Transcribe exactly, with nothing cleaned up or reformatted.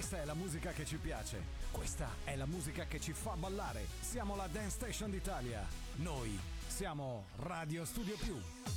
Questa è la musica che ci piace. Questa è la musica che ci fa ballare. Siamo la Dance Station d'Italia. Noi siamo Radio Studio Più.